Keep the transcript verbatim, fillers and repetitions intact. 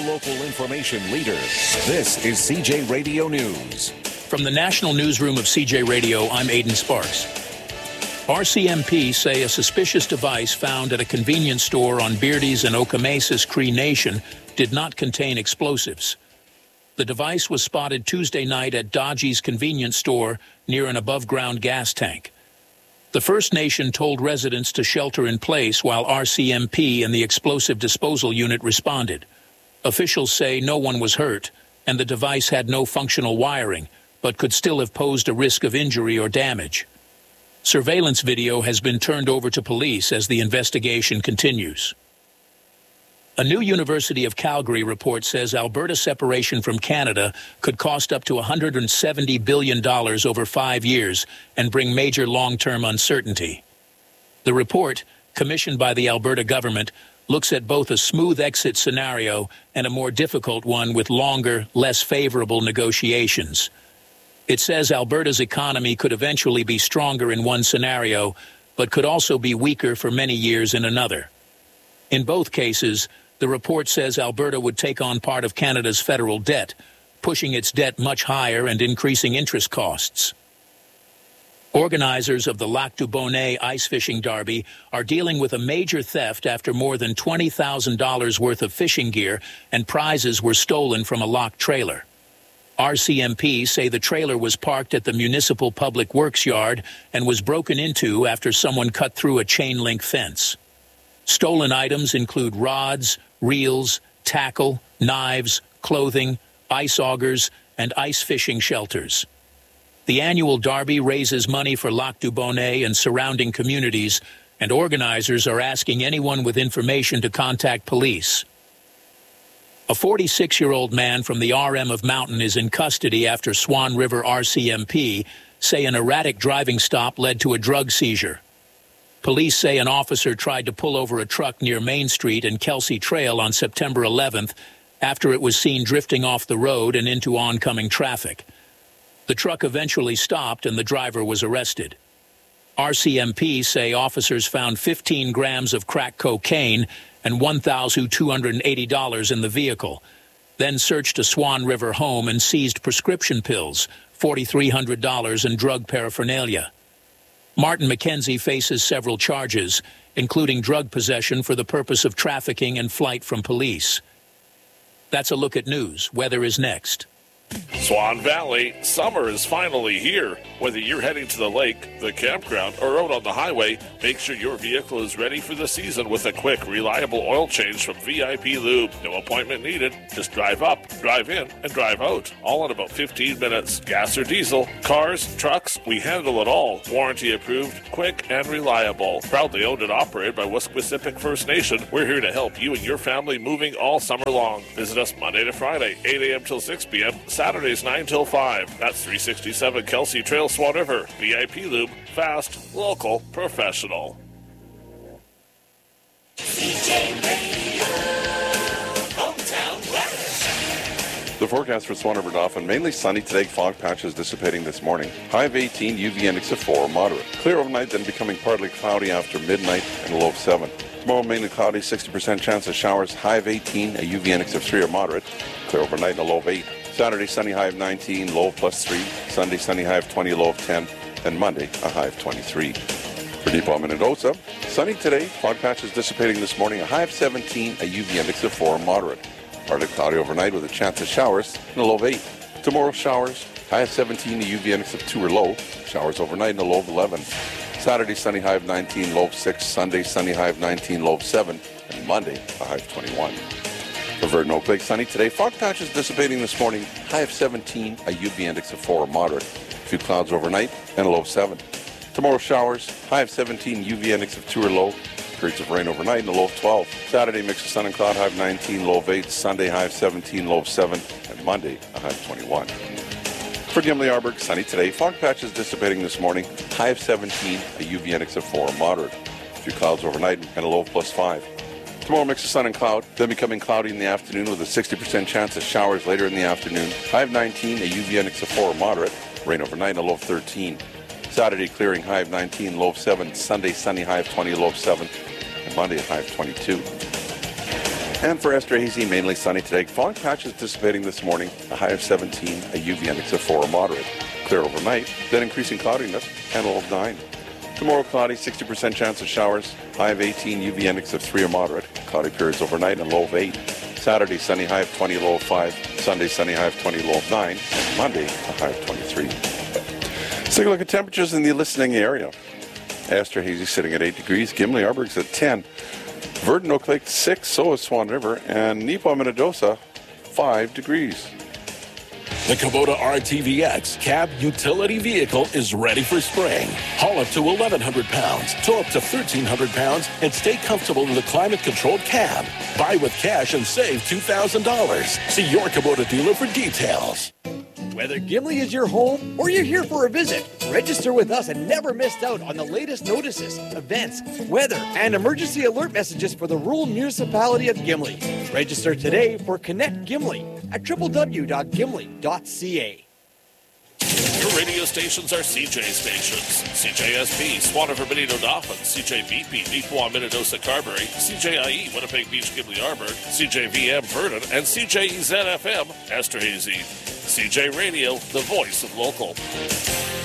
local information leader. This is C J Radio News. From the National Newsroom of C J Radio, I'm Aidan Sparks. R C M P say a suspicious device found at a convenience store on Beardy's and Okamesis, Cree Nation, did not contain explosives. The device was spotted Tuesday night at Dodgy's convenience store near an above-ground gas tank. The First Nation told residents to shelter in place while R C M P and the explosive disposal unit responded. Officials say no one was hurt, and the device had no functional wiring, but could still have posed a risk of injury or damage. Surveillance video has been turned over to police as the investigation continues. A new University of Calgary report says Alberta's separation from Canada could cost up to one hundred seventy billion dollars over five years and bring major long-term uncertainty. The report, commissioned by the Alberta government, looks at both a smooth exit scenario and a more difficult one with longer, less favorable negotiations. It says Alberta's economy could eventually be stronger in one scenario, but could also be weaker for many years in another. In both cases, the report says Alberta would take on part of Canada's federal debt, pushing its debt much higher and increasing interest costs. Organizers of the Lac du Bonnet ice fishing derby are dealing with a major theft after more than twenty thousand dollars worth of fishing gear and prizes were stolen from a locked trailer. R C M P say the trailer was parked at the Municipal Public Works yard and was broken into after someone cut through a chain-link fence. Stolen items include rods, reels, tackle, knives, clothing, ice augers, and ice fishing shelters. The annual derby raises money for Lac du Bonnet and surrounding communities, and organizers are asking anyone with information to contact police. A forty-six-year-old man from the R M of Mountain is in custody after Swan River R C M P say an erratic driving stop led to a drug seizure. Police say an officer tried to pull over a truck near Main Street and Kelsey Trail on September eleventh after it was seen drifting off the road and into oncoming traffic. The truck eventually stopped and the driver was arrested. R C M P say officers found fifteen grams of crack cocaine and one thousand two hundred eighty dollars in the vehicle, then searched a Swan River home and seized prescription pills, four thousand three hundred dollars, and drug paraphernalia. Martin McKenzie faces several charges, including drug possession for the purpose of trafficking and flight from police. That's a look at news. Weather is next. Swan Valley, summer is finally here. Whether you're heading to the lake, the campground, or out on the highway, make sure your vehicle is ready for the season with a quick, reliable oil change from V I P Lube. No appointment needed. Just drive up, drive in, and drive out. All in about fifteen minutes. Gas or diesel, cars, trucks, we handle it all. Warranty approved, quick, and reliable. Proudly owned and operated by Wesquisipic First Nation. We're here to help you and your family moving all summer long. Visit us Monday to Friday, eight a.m. till six p.m., Saturdays nine till five. That's three sixty-seven Kelsey Trail, Swan River. V I P Lube, fast, local, professional. C J Radio, hometown weather. The forecast for Swan River Dauphin, mainly sunny today, fog patches dissipating this morning. High of eighteen, U V index of four, moderate. Clear overnight, then becoming partly cloudy after midnight and a low of seven. Tomorrow, mainly cloudy, sixty percent chance of showers, high of eighteen, a U V index of three or moderate. Clear overnight and a low of eight. Saturday, sunny high of nineteen, low of plus three. Sunday, sunny high of twenty, low of ten. And Monday, a high of twenty-three. For Depot, Minnedosa, sunny today, fog patches dissipating this morning, a high of seventeen, a U V index of four, moderate. Partly cloudy overnight with a chance of showers and a low of eight. Tomorrow, showers, high of seventeen, a U V index of two or low. Showers overnight and a low of eleven. Saturday, sunny high of nineteen, low of six. Sunday, sunny high of nineteen, low of seven. And Monday, a high of twenty-one. For Verdon Oak Lake, sunny today. Fog patches dissipating this morning. High of seventeen, a U V index of four, moderate. A few clouds overnight and a low of seven. Tomorrow, showers. High of seventeen, U V index of two or low. Periods of rain overnight and a low of twelve. Saturday, mix of sun and cloud. High of nineteen, low of eight. Sunday, high of seventeen, low of seven. And Monday, a high of twenty-one. For Gimli Arborg, sunny today. Fog patches dissipating this morning. High of seventeen, a U V index of four, moderate. A few clouds overnight and a low of plus five. Tomorrow, mix of sun and cloud, then becoming cloudy in the afternoon with a sixty percent chance of showers later in the afternoon. High of nineteen, a U V index of four, moderate. Rain overnight and a low of thirteen. Saturday, clearing, high of nineteen, low of seven. Sunday, sunny, high of twenty, low of seven. And Monday, a high of twenty-two. And for Esterhazy, mainly sunny today. Fog patches dissipating this morning, a high of seventeen, a U V index of four, moderate. Clear overnight, then increasing cloudiness, and a low of nine. Tomorrow, cloudy, sixty percent chance of showers, high of eighteen, U V index of three or moderate. Cloudy periods overnight and low of eight. Saturday, sunny, high of twenty, low of five. Sunday, sunny, high of twenty, low of nine. And Monday, a high of twenty-three. Let's take a look at temperatures in the listening area. Esterhazy sitting at eight degrees. Gimli Arborg's at ten. Verdon Oak Lake six, so is Swan River. And Neepawa Minnedosa, five degrees. The Kubota R T V X cab utility vehicle is ready for spring. Haul up to eleven hundred pounds, tow up to thirteen hundred pounds, and stay comfortable in the climate-controlled cab. Buy with cash and save two thousand dollars. See your Kubota dealer for details. Whether Gimli is your home or you're here for a visit, register with us and never miss out on the latest notices, events, weather, and emergency alert messages for the rural municipality of Gimli. Register today for Connect Gimli at w w w dot gimli dot c a. Your radio stations are C J stations. C J S P, Swan River, Benito, Dauphin. C J V P, Neepawa, Minnedosa, Carberry. C J I E, Winnipeg Beach, Gimli, Arborg. C J V M, Verdon. And C J E Z F M, Esterhazy. C J Radio, the voice of local.